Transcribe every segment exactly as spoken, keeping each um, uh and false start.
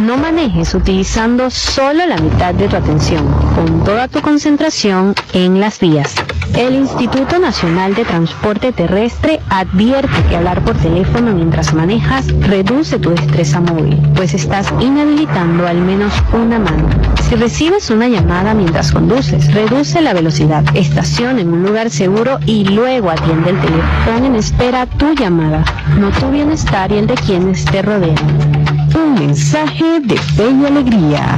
No manejes utilizando solo la mitad de tu atención, con toda tu concentración en las vías. El Instituto Nacional de Transporte Terrestre advierte que hablar por teléfono mientras manejas reduce tu destreza móvil, pues estás inhabilitando al menos una mano. Si recibes una llamada mientras conduces, reduce la velocidad, estaciona en un lugar seguro y luego atiende el teléfono. Pon en espera tu llamada, no tu bienestar y el de quienes te rodean. Un mensaje de fe y alegría.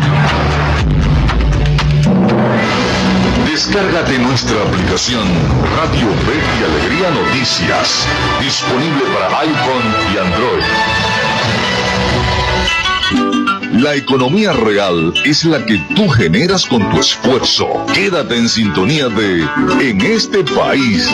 Descárgate nuestra aplicación Radio Fe y Alegría Noticias, disponible para iPhone y Android. La economía real es la que tú generas con tu esfuerzo. Quédate en sintonía de En este país.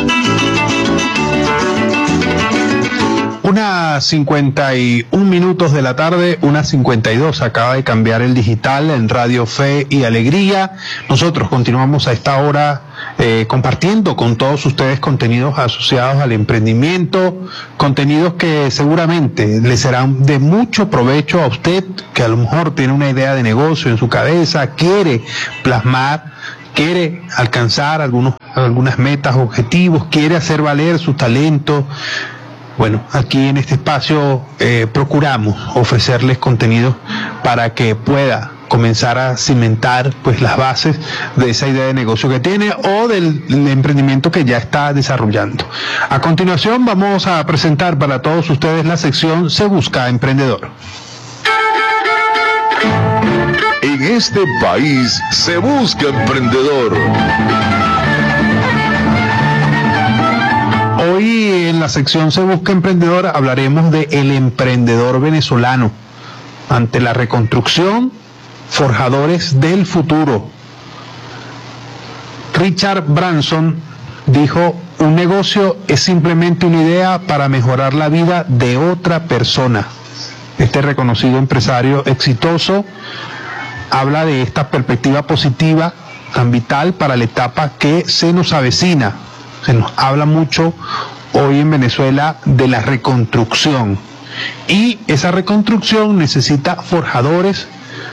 Una cincuenta y un minutos de la tarde, una cincuenta y dos, acaba de cambiar el digital en Radio Fe y Alegría. Nosotros continuamos a esta hora eh, compartiendo con todos ustedes contenidos asociados al emprendimiento, contenidos que seguramente le serán de mucho provecho a usted, que a lo mejor tiene una idea de negocio en su cabeza, quiere plasmar, quiere alcanzar algunos, algunas metas, objetivos, quiere hacer valer su talento. Bueno, aquí en este espacio eh, procuramos ofrecerles contenido para que pueda comenzar a cimentar pues las bases de esa idea de negocio que tiene o del, del emprendimiento que ya está desarrollando. A continuación vamos a presentar para todos ustedes la sección Se Busca Emprendedor. En este país se busca emprendedor. Hoy en la sección Se Busca Emprendedor hablaremos de el emprendedor venezolano. Ante la reconstrucción, forjadores del futuro. Richard Branson dijo, un negocio es simplemente una idea para mejorar la vida de otra persona. Este reconocido empresario exitoso habla de esta perspectiva positiva tan vital para la etapa que se nos avecina. Se nos habla mucho hoy en Venezuela de la reconstrucción y esa reconstrucción necesita forjadores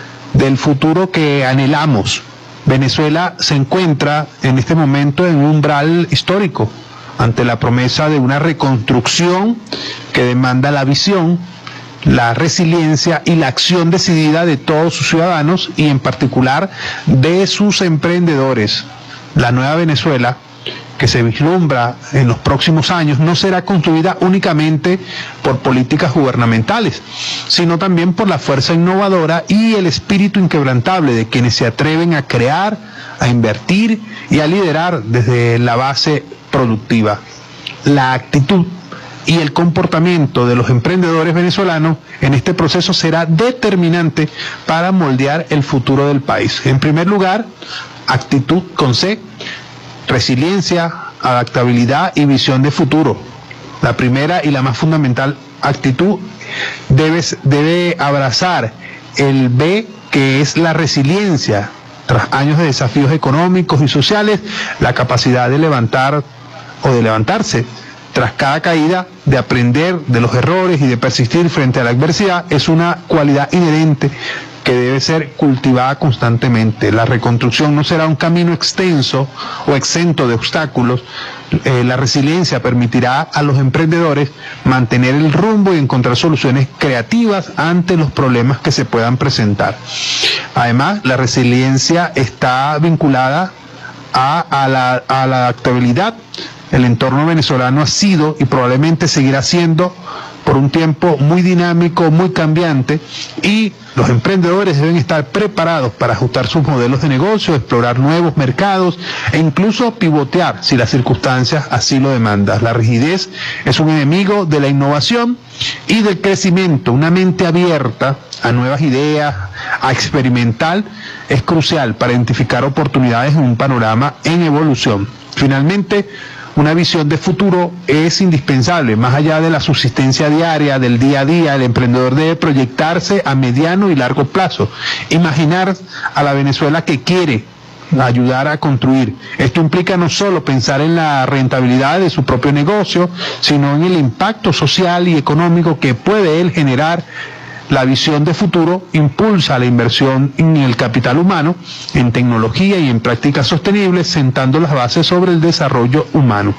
del futuro que anhelamos. Venezuela se encuentra en este momento en un umbral histórico ante la promesa de una reconstrucción que demanda la visión, la resiliencia y la acción decidida de todos sus ciudadanos y en particular de sus emprendedores. La nueva Venezuela que se vislumbra en los próximos años no será construida únicamente por políticas gubernamentales, sino también por la fuerza innovadora y el espíritu inquebrantable de quienes se atreven a crear, a invertir y a liderar desde la base productiva. La actitud y el comportamiento de los emprendedores venezolanos en este proceso será determinante para moldear el futuro del país. En primer lugar, actitud con C, resiliencia, adaptabilidad y visión de futuro. La primera y la más fundamental actitud debe, debe abrazar el B, que es la resiliencia. Tras años de desafíos económicos y sociales, la capacidad de levantar o de levantarse tras cada caída, de aprender de los errores y de persistir frente a la adversidad es una cualidad inherente que debe ser cultivada constantemente. La reconstrucción no será un camino extenso o exento de obstáculos. Eh, la resiliencia permitirá a los emprendedores mantener el rumbo y encontrar soluciones creativas ante los problemas que se puedan presentar. Además, la resiliencia está vinculada a, a, la, a la adaptabilidad. El entorno venezolano ha sido y probablemente seguirá siendo por un tiempo muy dinámico, muy cambiante, y los emprendedores deben estar preparados para ajustar sus modelos de negocio, explorar nuevos mercados e incluso pivotear si las circunstancias así lo demandan. La rigidez es un enemigo de la innovación y del crecimiento. Una mente abierta a nuevas ideas, a experimentar, es crucial para identificar oportunidades en un panorama en evolución. Finalmente, una visión de futuro es indispensable. Más allá de la subsistencia diaria, del día a día, el emprendedor debe proyectarse a mediano y largo plazo. Imaginar a la Venezuela que quiere, ayudar a construir. Esto implica no solo pensar en la rentabilidad de su propio negocio, sino en el impacto social y económico que puede él generar La visión de futuro impulsa la inversión en el capital humano, en tecnología y en prácticas sostenibles, sentando las bases sobre el desarrollo humano.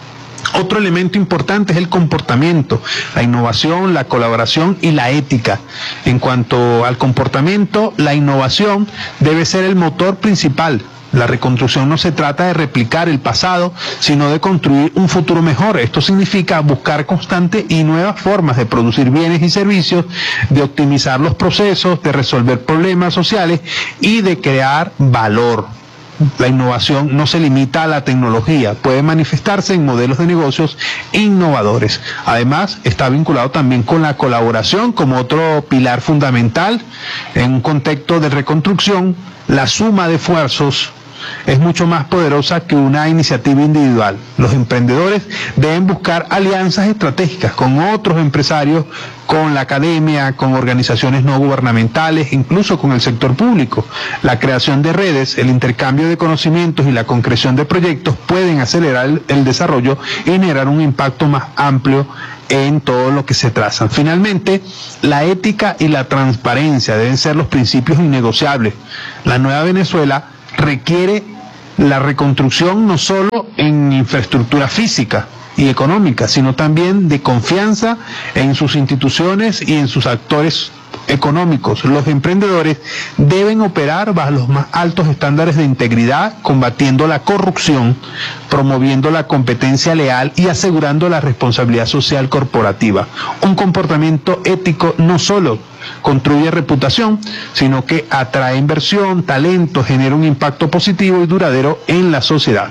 Otro elemento importante es el comportamiento, la innovación, la colaboración y la ética. En cuanto al comportamiento, la innovación debe ser el motor principal. La reconstrucción no se trata de replicar el pasado, sino de construir un futuro mejor. Esto significa buscar constantes y nuevas formas de producir bienes y servicios, de optimizar los procesos, de resolver problemas sociales y de crear valor. La innovación no se limita a la tecnología, puede manifestarse en modelos de negocios innovadores. Además, está vinculado también con la colaboración como otro pilar fundamental. En un contexto de reconstrucción, la suma de esfuerzos es mucho más poderosa que una iniciativa individual. Los emprendedores deben buscar alianzas estratégicas con otros empresarios, con la academia, con organizaciones no gubernamentales, incluso con el sector público. La creación de redes, el intercambio de conocimientos y la concreción de proyectos pueden acelerar el, el desarrollo y generar un impacto más amplio en todo lo que se trazan. Finalmente, la ética y la transparencia deben ser los principios innegociables. La nueva Venezuela requiere la reconstrucción no solo en infraestructura física y económica, sino también de confianza en sus instituciones y en sus actores económicos. Los emprendedores deben operar bajo los más altos estándares de integridad, combatiendo la corrupción, promoviendo la competencia leal y asegurando la responsabilidad social corporativa. Un comportamiento ético no solo construye reputación, sino que atrae inversión, talento, genera un impacto positivo y duradero en la sociedad.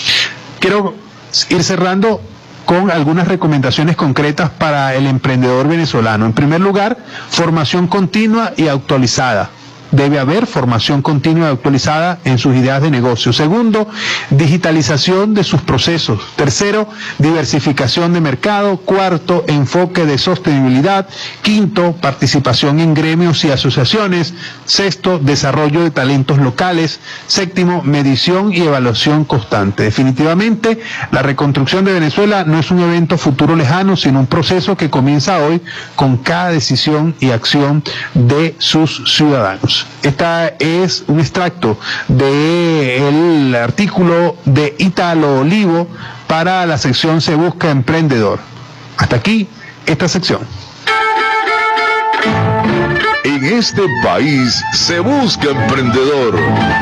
Quiero ir cerrando con algunas recomendaciones concretas para el emprendedor venezolano. En primer lugar, formación continua y actualizada. Debe haber formación continua y actualizada en sus ideas de negocio. Segundo, digitalización de sus procesos. Tercero, diversificación de mercado. Cuarto, enfoque de sostenibilidad. Quinto, participación en gremios y asociaciones. Sexto, desarrollo de talentos locales. Séptimo, medición y evaluación constante. Definitivamente, la reconstrucción de Venezuela no es un evento futuro lejano, sino un proceso que comienza hoy con cada decisión y acción de sus ciudadanos. Esta es un extracto del artículo de Ítalo Olivo para la sección Se Busca Emprendedor. Hasta aquí esta sección. En este país se busca emprendedor.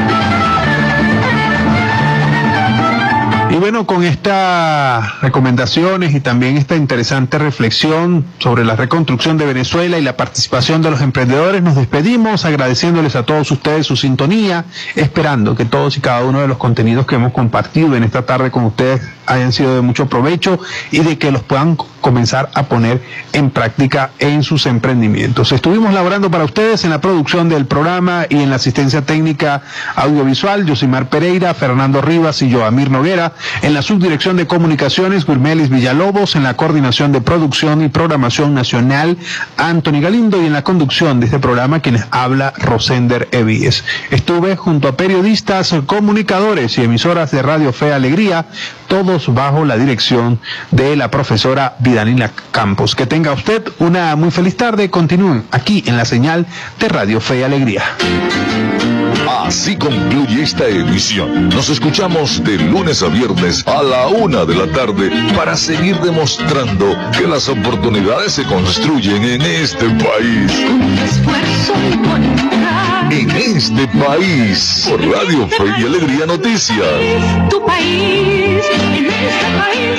Y bueno, con estas recomendaciones y también esta interesante reflexión sobre la reconstrucción de Venezuela y la participación de los emprendedores, nos despedimos agradeciéndoles a todos ustedes su sintonía, esperando que todos y cada uno de los contenidos que hemos compartido en esta tarde con ustedes hayan sido de mucho provecho y de que los puedan comenzar a poner en práctica en sus emprendimientos. Estuvimos laborando para ustedes en la producción del programa y en la asistencia técnica audiovisual, Yosimar Pereira, Fernando Rivas y Joamir Noguera. En la subdirección de comunicaciones, Gurmelis Villalobos. En la coordinación de producción y programación nacional, Anthony Galindo. Y en la conducción de este programa, quienes habla, Rosender Evíes. Estuve junto a periodistas, comunicadores y emisoras de Radio Fe y Alegría, todos bajo la dirección de la profesora Vidanila Campos. Que tenga usted una muy feliz tarde. Continúen aquí en la señal de Radio Fe y Alegría. Así concluye esta emisión. Nos escuchamos de lunes a viernes a la una de la tarde para seguir demostrando que las oportunidades se construyen en este país. Un esfuerzo inconmensurable. En este país, por Radio Fe y Alegría Noticias. Tu país, en este país.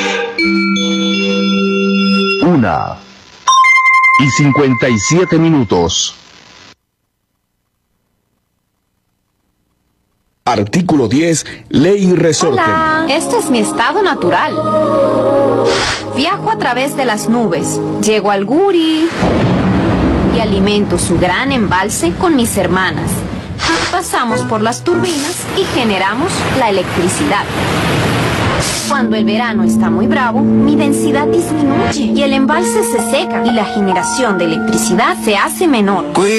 Una y cincuenta y siete minutos. Artículo diez, Ley y Resorte. Hola, este es mi estado natural. Viajo a través de las nubes, llego al Guri y alimento su gran embalse con mis hermanas. Pasamos por las turbinas y generamos la electricidad. Cuando el verano está muy bravo, mi densidad disminuye y el embalse se seca y la generación de electricidad se hace menor.